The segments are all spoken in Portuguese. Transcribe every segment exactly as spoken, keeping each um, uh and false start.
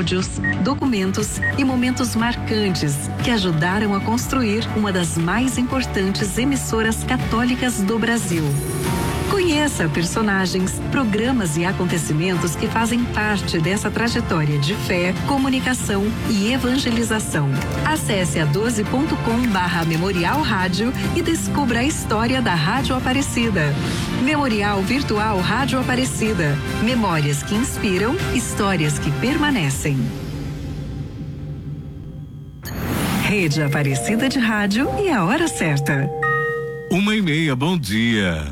áudios, documentos e momentos marcantes que ajudaram a construir uma das mais importantes emissoras católicas do Brasil. Conheça personagens, programas e acontecimentos que fazem parte dessa trajetória de fé, comunicação e evangelização. Acesse a doze ponto com barra Memorial Rádio e descubra a história da Rádio Aparecida. Memorial Virtual Rádio Aparecida. Memórias que inspiram, histórias que permanecem. Rede Aparecida de Rádio e a hora certa. Uma e meia, bom dia.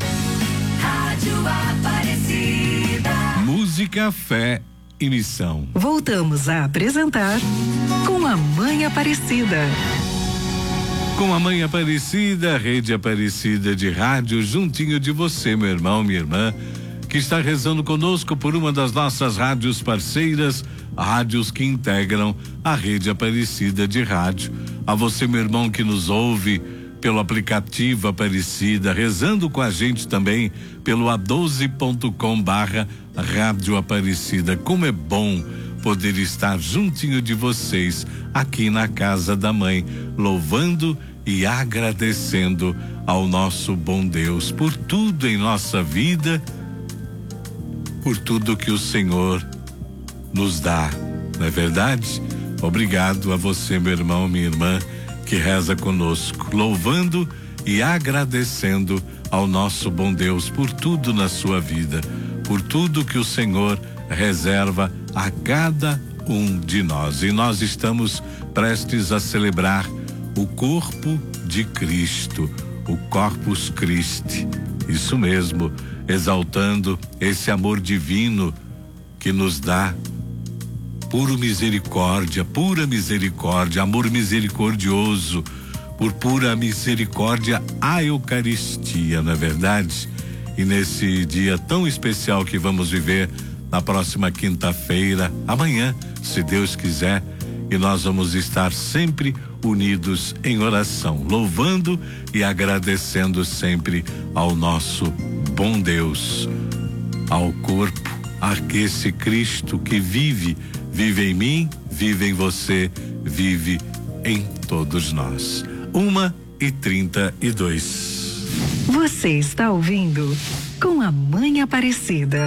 Aparecida. Música, fé e missão. Voltamos a apresentar Com a Mãe Aparecida. Com a Mãe Aparecida, Rede Aparecida de Rádio, juntinho de você, meu irmão, minha irmã, que está rezando conosco por uma das nossas rádios parceiras, rádios que integram a Rede Aparecida de Rádio. A você, meu irmão, que nos ouve pelo aplicativo Aparecida, rezando com a gente também pelo a doze ponto com barra Rádio Aparecida. Como é bom poder estar juntinho de vocês aqui na casa da mãe, louvando e agradecendo ao nosso bom Deus por tudo em nossa vida, por tudo que o Senhor nos dá, não é verdade? Obrigado a você, meu irmão, minha irmã, que reza conosco, louvando e agradecendo ao nosso bom Deus por tudo na sua vida, por tudo que o Senhor reserva a cada um de nós. E nós estamos prestes a celebrar o corpo de Cristo, o Corpus Christi. Isso mesmo, exaltando esse amor divino que nos dá puro misericórdia, pura misericórdia, amor misericordioso, por pura misericórdia, a Eucaristia, não é verdade? E nesse dia tão especial que vamos viver na próxima quinta-feira, amanhã, se Deus quiser, e nós vamos estar sempre unidos em oração, louvando e agradecendo sempre ao nosso bom Deus, ao corpo, a esse Cristo que vive Vive em mim, vive em você, vive em todos nós. Uma e trinta e dois. Você está ouvindo Com a Mãe Aparecida.